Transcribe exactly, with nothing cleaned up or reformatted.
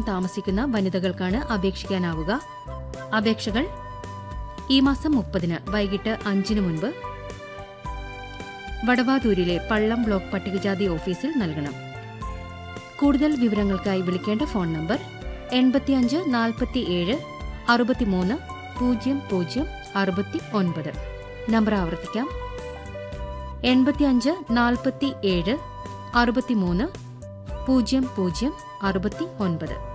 താമസിക്കുന്ന വനിതകൾക്കാണ് അപേക്ഷിക്കാനാവുക. അപേക്ഷകൾ ഈ മാസം മുപ്പതിന് വൈകിട്ട് അഞ്ചിന് മുൻപ് വടവാതൂരിലെ പള്ളം ബ്ലോക്ക് പട്ടികജാതി ഓഫീസിൽ നൽകണം. കൂടുതൽ വിവരങ്ങൾക്കായി വിളിക്കേണ്ട ഫോൺ നമ്പർ എൺപത്തിയഞ്ച് നാൽപ്പത്തിയേഴ് അറുപത്തിമൂന്ന് പൂജ്യം പൂജ്യം അറുപത്തി ഒൻപത്. നമ്പർ ആവർത്തിക്കാം: എൺപത്തിയഞ്ച് നാൽപ്പത്തിയേഴ് അറുപത്തിമൂന്ന് പൂജ്യം പൂജ്യം അറുപത്തി ഒൻപത്.